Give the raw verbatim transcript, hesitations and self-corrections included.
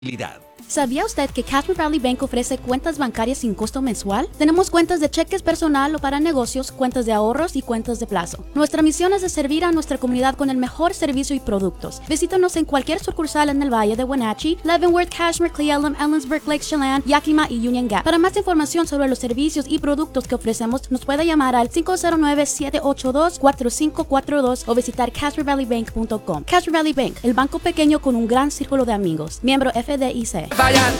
¿Sabía usted que Casper Valley Bank ofrece cuentas bancarias sin costo mensual? Tenemos cuentas de cheques personal o para negocios, cuentas de ahorros y cuentas de plazo. Nuestra misión es de servir a nuestra comunidad con el mejor servicio y productos. Visítanos en cualquier sucursal en el Valle de Wenatchee, Leavenworth, Cashmere, Cle Elum, Ellensburg, Lake Chelan, Yakima y Union Gap. Para más información sobre los servicios y productos que ofrecemos, nos puede llamar al cinco cero nueve, siete ocho dos, cuatro cinco cuatro dos o visitar casper valley bank punto com. Casper Valley Bank, el banco pequeño con un gran círculo de amigos. Miembro F D I C. Vayan